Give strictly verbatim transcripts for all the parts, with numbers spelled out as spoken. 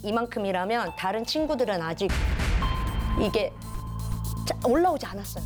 이만큼이라면 다른 친구들은 아직 이게 올라오지 않았어요.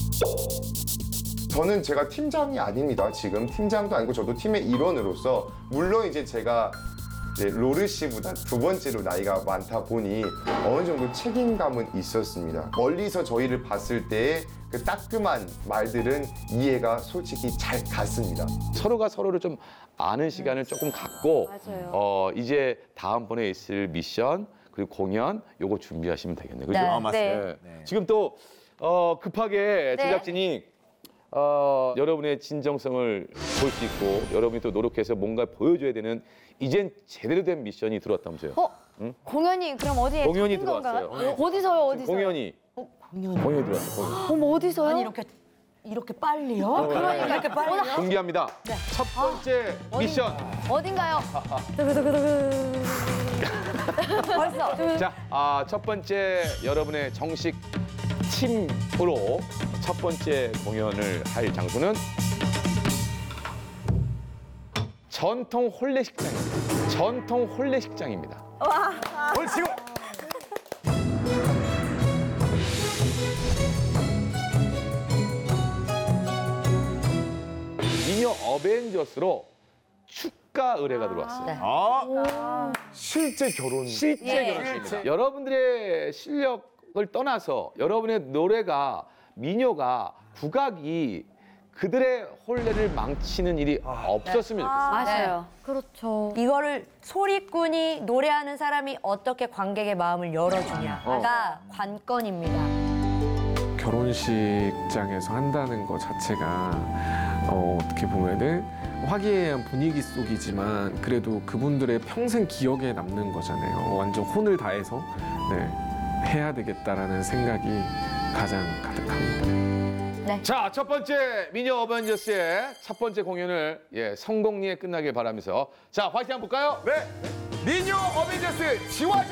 저는 제가 팀장이 아닙니다. 지금 팀장도 아니고 저도 팀의 일원으로서 물론 이제 제가 이제 로르 씨보다 두 번째로 나이가 많다 보니 어느 정도 책임감은 있었습니다. 멀리서 저희를 봤을 때의 그 따끔한 말들은 이해가 솔직히 잘 갔습니다. 서로가 서로를 좀 아는 시간을 조금 갖고 맞아요. 어, 이제 다음번에 있을 미션 그리고 공연 요거 준비하시면 되겠네요. 그죠? 네. 아, 맞습니다. 네. 네. 지금 또 어, 급하게 네. 제작진이 어, 여러분의 진정성을 볼 수 있고 여러분이 또 노력해서 뭔가 보여줘야 되는 이젠 제대로 된 미션이 들어왔다면서요. 어? 응? 공연이 그럼 어디에 공연이 잡힌 건가요? 들어왔어요. 어, 어디서요? 어디서? 공연이 공연이. 공연이 들어왔어요. 공연. 어머 어디서요? 아니 이렇게 이렇게 빨리요? 그러니까 이렇게 빨리요? 공개합니다. 네. 첫 번째 미션. 어딘가요? 두구두구두구. 벌써. 자, 아, 첫 번째 여러분의 정식 팀으로 첫 번째 공연을 할 장소는 전통 혼례식장입니다. 전통 혼례식장입니다. 옳지. 미녀 어벤져스로 축가 의뢰가 들어왔어요. 네. 아, 실제 결혼. 실제 예. 결혼식입니다. 여러분들의 실력을 떠나서 여러분의 노래가 미녀가 국악이 그들의 혼례를 망치는 일이 없었으면 좋겠어요. 맞아요. 그렇죠. 이거를 소리꾼이 노래하는 사람이 어떻게 관객의 마음을 열어주냐가 관건입니다. 결혼식장에서 한다는 것 자체가 어, 어떻게 보면은 화기애애한 분위기 속이지만 그래도 그분들의 평생 기억에 남는 거잖아요. 완전 혼을 다해서 네, 해야 되겠다라는 생각이 가장 가득합니다. 자, 첫 번째 미녀 어벤져스의 첫 번째 공연을 예, 성공리에 끝나길 바라면서 자, 화이팅 한번 볼까요? 네. 미녀 어벤져스 지화자.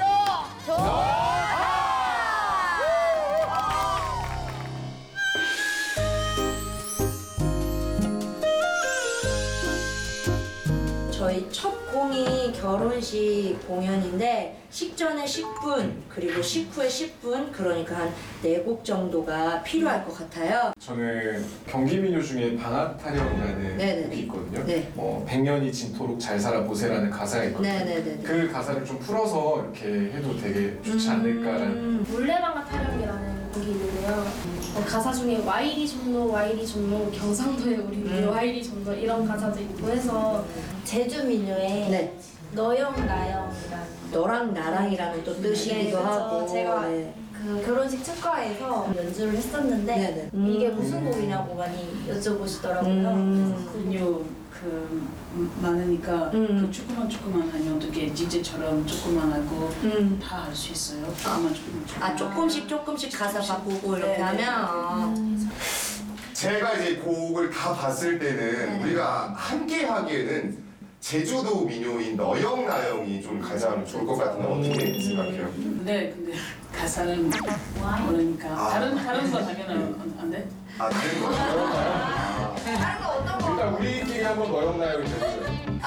저희 첫 공이 결혼식 공연인데 식전에 십 분 그리고 식후에 십 분 그러니까 한 네 곡 정도가 필요할 것 같아요. 저는 경기민요 중에 방앗타령이라는 네네네. 곡이 있거든요. 네. 뭐 백년이 진토록 잘 살아보세라는 가사가 있거든요. 네네네. 그 가사를 좀 풀어서 이렇게 해도 되게 좋지 않을까라는. 물레방아 타령이라는 곡이 있는데요. 어, 가사 중에 와이리 종로 와이리 종로 경상도에 우리 음. 와이리 종로 이런 가사도 있고 해서 제주 민요에 네. 너영 나영이라는 너랑 나랑이라는 또 뜻이기도 네, 그쵸. 하고. 제가 네. 그 결혼식 축가에서 연주를 했었는데 네네. 이게 음. 무슨 곡이냐고 많이 여쭤보시더라고요. 음. 민요 그 많으니까 음. 그 조그만 조그만 하니 어떻게 디제처럼 조그만하고 음. 다 할 수 있어요. 조그만 조그만 조그만. 아 조금씩 조금씩 가사 바꾸고 이렇게 네네. 하면 제가 이제 곡을 다 봤을 때는 우리가 함께 하기에는 제주도 민요인 너영나영이 좀 가장 좋을 것 같은데 어떻게 생각해요? 네, 근데 가사는 모르니까 아. 다른 다른 거 하면 안, 안 돼? 아 다른 거? 아. 다른 거 어떤 거? 일단 우리끼리 한번 너영나영이 해보죠.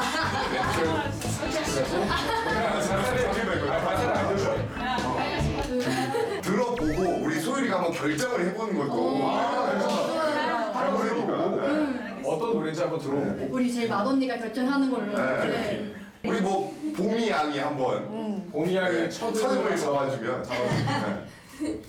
들어보고 우리 소율이가 한번 결정을 해보는 것도 하는 거니까. 어떤 노래인지 한번 들어보고. 우리 제일 맏언니가 결정하는 걸로. 네. 우리 뭐 봄이 양이 한번 봄이 양이 첫 서름을 잡아주면. 네.